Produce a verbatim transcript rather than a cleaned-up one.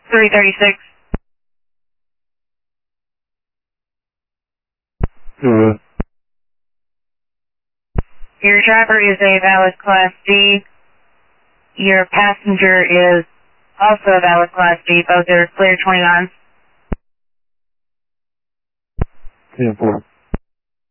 three thirty-six. Uh, Your driver is a valid Class D. Your passenger is also a valid Class D. Both are clear twenty-nine. ten four.